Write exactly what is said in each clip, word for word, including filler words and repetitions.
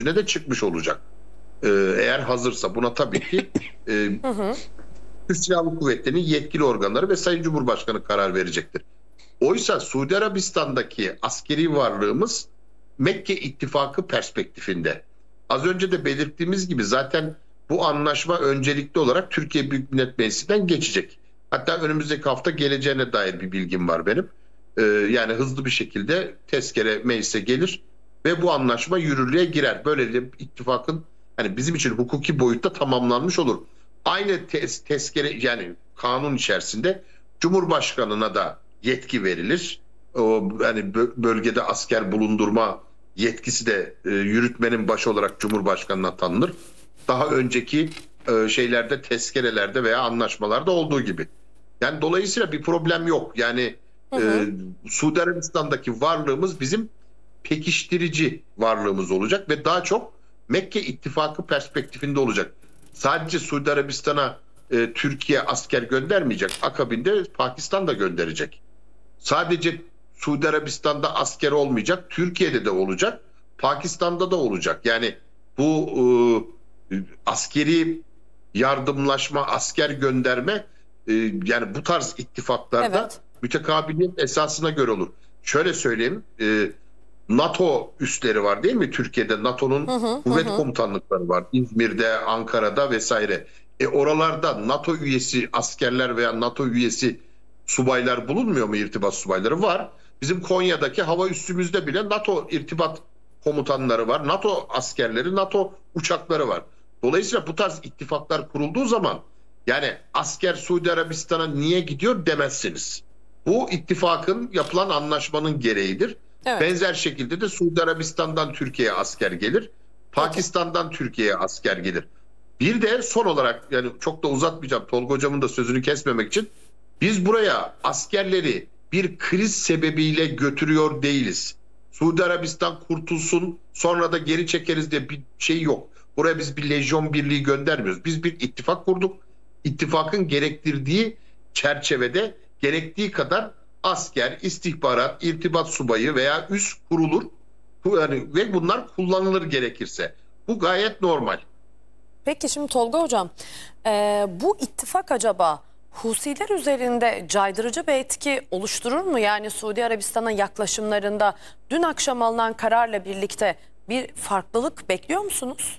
de çıkmış olacak. Ee, eğer hazırsa buna tabii ki e, Hı hı. Türk Silahlı Kuvvetleri'nin yetkili organları ve Sayın Cumhurbaşkanı karar verecektir. Oysa Suudi Arabistan'daki askeri varlığımız Mekke İttifakı perspektifinde. Az önce de belirttiğimiz gibi zaten bu anlaşma öncelikli olarak Türkiye Büyük Millet Meclisi'nden geçecek. Hatta önümüzdeki hafta geleceğine dair bir bilgim var benim. Ee, yani hızlı bir şekilde tezkere meclise gelir ve bu anlaşma yürürlüğe girer. Böylece ittifakın hani bizim için hukuki boyutta tamamlanmış olur. Aynı tes tezkere yani kanun içerisinde Cumhurbaşkanına da yetki verilir. O yani bölgede asker bulundurma yetkisi de e, yürütmenin başı olarak Cumhurbaşkanına tanınır. Daha önceki e, şeylerde, tezkerelerde veya anlaşmalarda olduğu gibi. Yani dolayısıyla bir problem yok. Yani Hı hı. e, Suudi Arabistan'daki varlığımız bizim pekiştirici varlığımız olacak ve daha çok Mekke İttifakı perspektifinde olacak. Sadece Suudi Arabistan'a e, Türkiye asker göndermeyecek. Akabinde Pakistan da gönderecek. Sadece Suudi Arabistan'da asker olmayacak, Türkiye'de de olacak, Pakistan'da da olacak. Yani bu e, askeri yardımlaşma, asker gönderme e, yani bu tarz ittifaklarda Evet. mütekabiliyet esasına göre olur. Şöyle söyleyeyim, e, NATO üsleri var değil mi Türkiye'de? NATO'nun Hı hı, kuvvet hı. komutanlıkları var. İzmir'de, Ankara'da vesaire. E oralarda NATO üyesi askerler veya NATO üyesi subaylar bulunmuyor mu, irtibat subayları? Var. Bizim Konya'daki hava üssümüzde bile NATO irtibat komutanları var. NATO askerleri, NATO uçakları var. Dolayısıyla bu tarz ittifaklar kurulduğu zaman yani asker Suudi Arabistan'a niye gidiyor demezsiniz. Bu ittifakın yapılan anlaşmanın gereğidir. Evet. Benzer şekilde de Suudi Arabistan'dan Türkiye'ye asker gelir. Pakistan'dan Türkiye'ye asker gelir. Bir de son olarak yani çok da uzatmayacağım Tolga Hocam'ın da sözünü kesmemek için biz buraya askerleri bir kriz sebebiyle götürüyor değiliz. Suudi Arabistan kurtulsun sonra da geri çekeriz diye bir şey yok. Buraya biz bir lejyon birliği göndermiyoruz. Biz bir ittifak kurduk. İttifakın gerektirdiği çerçevede gerektiği kadar asker, istihbarat, irtibat subayı veya üs kurulur. Yani, ve bunlar kullanılır gerekirse. Bu gayet normal. Peki şimdi Tolga Hocam, e, bu ittifak acaba Husiler üzerinde caydırıcı bir etki oluşturur mu? Yani Suudi Arabistan'a yaklaşımlarında dün akşam alınan kararla birlikte bir farklılık bekliyor musunuz?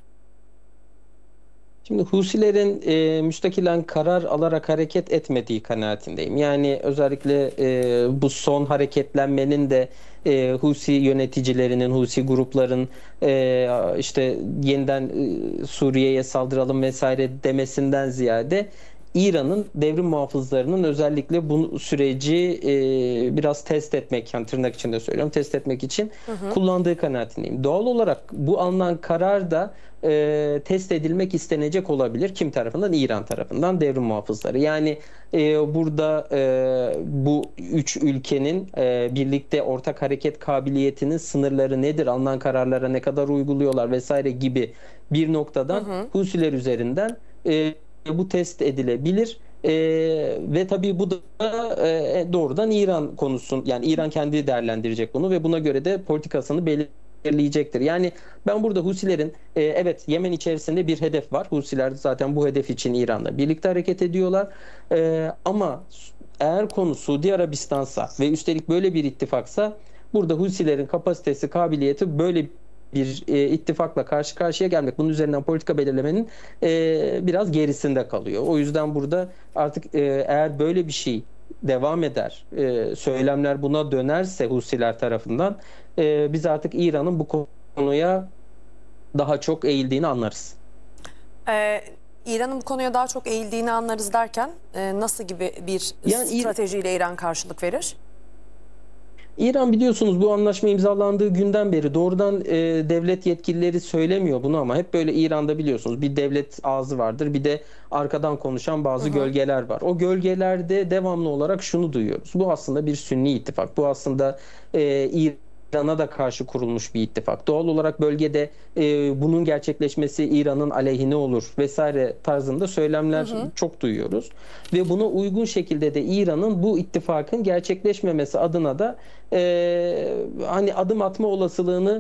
Şimdi Husilerin e, müstakilen karar alarak hareket etmediği kanaatindeyim. Yani özellikle e, bu son hareketlenmenin de e, Husi yöneticilerinin, Husi grupların e, işte yeniden e, Suriye'ye saldıralım vesaire demesinden ziyade İran'ın devrim muhafızlarının özellikle bu süreci e, biraz test etmek, yani tırnak içinde söylüyorum, test etmek için hı hı. kullandığı kanaatindeyim. Doğal olarak bu alınan karar da e, test edilmek istenecek olabilir. Kim tarafından? İran tarafından, devrim muhafızları. Yani e, burada e, bu üç ülkenin e, birlikte ortak hareket kabiliyetinin sınırları nedir? Alınan kararlara ne kadar uyguluyorlar vesaire gibi bir noktadan hı hı. Husiler üzerinden e, bu test edilebilir ee, ve tabii bu da e, doğrudan İran konusun, yani İran kendi değerlendirecek bunu ve buna göre de politikasını belirleyecektir. Yani ben burada Husilerin e, evet Yemen içerisinde bir hedef var. Husiler zaten bu hedef için İran'la birlikte hareket ediyorlar. E, ama eğer konu Suudi Arabistan'sa ve üstelik böyle bir ittifaksa burada Husilerin kapasitesi, kabiliyeti böyle bir e, ittifakla karşı karşıya gelmek, bunun üzerinden politika belirlemenin e, biraz gerisinde kalıyor. O yüzden burada artık e, eğer böyle bir şey devam eder, e, söylemler buna dönerse Husiler tarafından e, biz artık İran'ın bu konuya daha çok eğildiğini anlarız. Ee, İran'ın bu konuya daha çok eğildiğini anlarız derken e, nasıl gibi bir yani stratejiyle İran karşılık verir? İran biliyorsunuz bu anlaşma imzalandığı günden beri doğrudan e, devlet yetkilileri söylemiyor bunu ama hep böyle İran'da biliyorsunuz bir devlet ağzı vardır, bir de arkadan konuşan bazı hı hı. gölgeler var. O gölgelerde devamlı olarak şunu duyuyoruz. Bu aslında bir Sünni ittifak. Bu aslında e, İran'a da karşı kurulmuş bir ittifak. Doğal olarak bölgede e, bunun gerçekleşmesi İran'ın aleyhine olur vesaire tarzında söylemler hı hı. çok duyuyoruz. Ve buna uygun şekilde de İran'ın bu ittifakın gerçekleşmemesi adına da e, hani adım atma olasılığını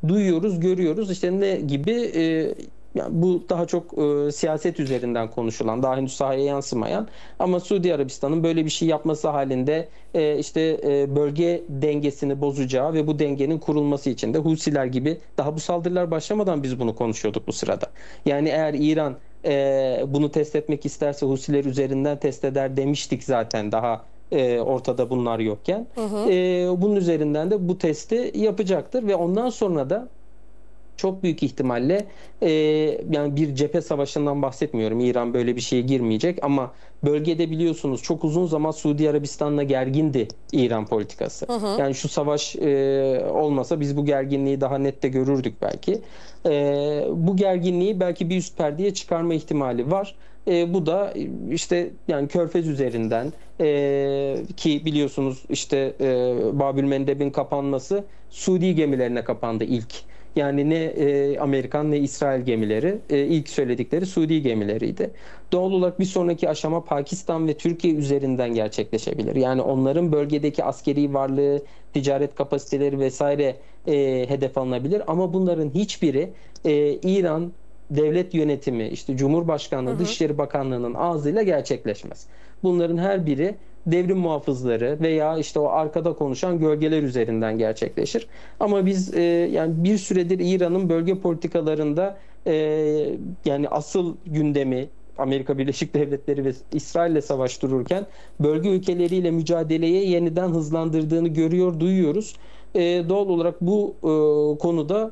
duyuyoruz, görüyoruz. İşte ne gibi? E, yani bu daha çok e, siyaset üzerinden konuşulan, daha henüz sahaya yansımayan ama Suudi Arabistan'ın böyle bir şey yapması halinde e, işte e, bölge dengesini bozacağı ve bu dengenin kurulması için de Husiler gibi, daha bu saldırılar başlamadan biz bunu konuşuyorduk bu sırada. Yani eğer İran e, bunu test etmek isterse Husiler üzerinden test eder demiştik zaten daha e, ortada bunlar yokken. Hı hı. E, bunun üzerinden de bu testi yapacaktır ve ondan sonra da çok büyük ihtimalle e, yani bir cephe savaşından bahsetmiyorum. İran böyle bir şeye girmeyecek ama bölgede biliyorsunuz çok uzun zaman Suudi Arabistan'la gergindi İran politikası. Hı hı. Yani şu savaş e, olmasa biz bu gerginliği daha net de görürdük belki. E, bu gerginliği belki bir üst perdeye çıkarma ihtimali var. E, bu da işte yani Körfez üzerinden e, ki biliyorsunuz işte e, Babülmendeb'in kapanması Suudi gemilerine kapandı ilk. Yani ne e, Amerikan ne İsrail gemileri, e, ilk söyledikleri Suudi gemileriydi. Doğal olarak bir sonraki aşama Pakistan ve Türkiye üzerinden gerçekleşebilir. Yani onların bölgedeki askeri varlığı, ticaret kapasiteleri vesaire e, hedef alınabilir. Ama bunların hiçbiri e, İran devlet yönetimi, işte Cumhurbaşkanlığı, Hı hı. Dışişleri Bakanlığı'nın ağzıyla gerçekleşmez. Bunların her biri devrim muhafızları veya işte o arkada konuşan gölgeler üzerinden gerçekleşir. Ama biz e, yani bir süredir İran'ın bölge politikalarında e, yani asıl gündemi Amerika Birleşik Devletleri ve İsrail'le savaş dururken bölge ülkeleriyle mücadeleye yeniden hızlandırdığını görüyor, duyuyoruz. E, doğal olarak bu e, konuda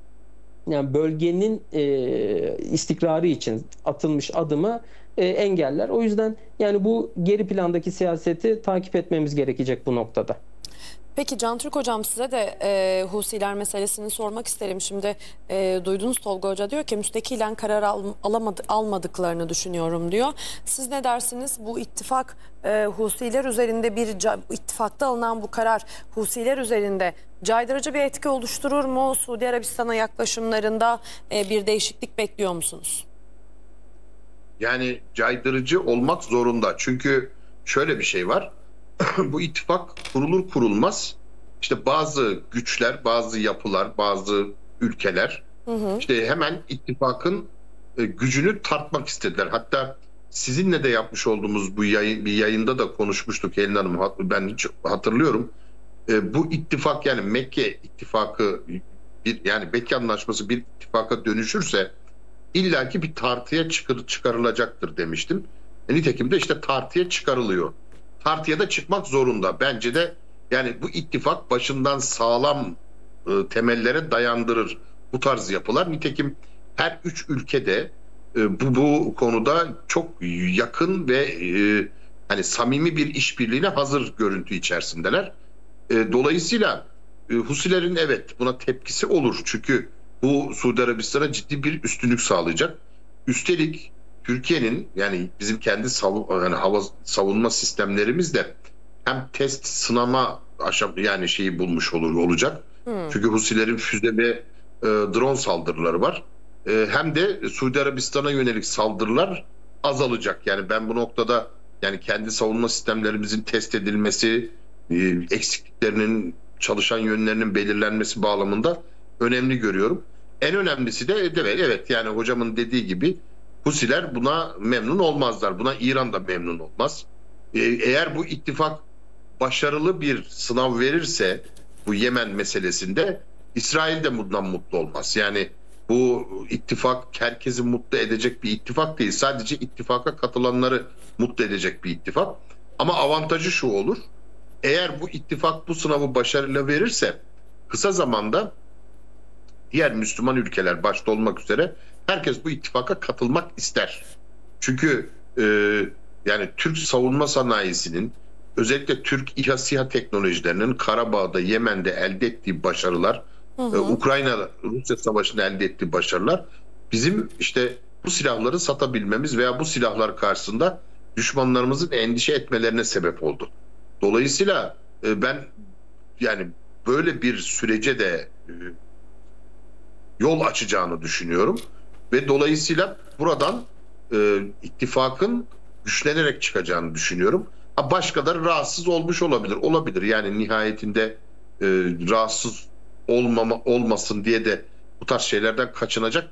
yani bölgenin e, istikrarı için atılmış adımı e, engeller. O yüzden yani bu geri plandaki siyaseti takip etmemiz gerekecek bu noktada. Peki Can Türk Hocam, size de e, Husiler meselesini sormak isterim. Şimdi e, duydunuz, Tolga Hoca diyor ki müstekilen karar al, alamadı, almadıklarını düşünüyorum diyor. Siz ne dersiniz? Bu ittifak e, Husiler üzerinde bir ittifakta alınan bu karar Husiler üzerinde caydırıcı bir etki oluşturur mu? Suudi Arabistan'a yaklaşımlarında e, bir değişiklik bekliyor musunuz? Yani caydırıcı olmak zorunda. Çünkü şöyle bir şey var. Bu ittifak kurulur kurulmaz işte bazı güçler, bazı yapılar, bazı ülkeler Hı hı. işte hemen ittifakın e, gücünü tartmak istediler. Hatta sizinle de yapmış olduğumuz bu yayın, bir yayında da konuşmuştuk Helin Hanım. Ben hiç hatırlıyorum. E, bu ittifak yani Mekke ittifakı bir yani Mekke Anlaşması bir ittifaka dönüşürse illaki bir tartıya çıkar, çıkarılacaktır demiştim. E, nitekim de işte tartıya çıkarılıyor. Tartıya da çıkmak zorunda. Bence de yani bu ittifak başından sağlam e, temellere dayandırır bu tarz yapılar. Nitekim her üç ülkede e, bu, bu konuda çok yakın ve e, hani samimi bir işbirliğine hazır görüntü içerisindeler. E, dolayısıyla e, Husilerin evet buna tepkisi olur. Çünkü bu Suudi Arabistan'a ciddi bir üstünlük sağlayacak. Üstelik Türkiye'nin yani bizim kendi savun, yani hava savunma sistemlerimiz de hem test sınama aşam yani şeyi bulmuş olur olacak. Hmm. Çünkü Husilerin füze ve e, drone saldırıları var. E, hem de Suudi Arabistan'a yönelik saldırılar azalacak. Yani ben bu noktada yani kendi savunma sistemlerimizin test edilmesi, e, eksikliklerinin, çalışan yönlerinin belirlenmesi bağlamında önemli görüyorum. En önemlisi de evet, evet yani hocamın dediği gibi Husiler buna memnun olmazlar. Buna İran da memnun olmaz. Ee, eğer bu ittifak başarılı bir sınav verirse bu Yemen meselesinde İsrail de bundan mutlu olmaz. Yani bu ittifak herkesi mutlu edecek bir ittifak değil. Sadece ittifaka katılanları mutlu edecek bir ittifak. Ama avantajı şu olur. Eğer bu ittifak bu sınavı başarıyla verirse kısa zamanda diğer Müslüman ülkeler başta olmak üzere herkes bu ittifaka katılmak ister. Çünkü e, yani Türk savunma sanayisinin özellikle Türk İHA SİHA teknolojilerinin Karabağ'da, Yemen'de elde ettiği başarılar, Hı hı. e, Ukrayna-Rusya savaşında elde ettiği başarılar bizim işte bu silahları satabilmemiz veya bu silahlar karşısında düşmanlarımızın endişe etmelerine sebep oldu. Dolayısıyla e, ben yani böyle bir sürece de e, yol açacağını düşünüyorum ve dolayısıyla buradan e, ittifakın güçlenerek çıkacağını düşünüyorum. Ha, başkaları rahatsız olmuş olabilir, olabilir. Yani nihayetinde e, rahatsız olmama, olmasın diye de bu tarz şeylerden kaçınacak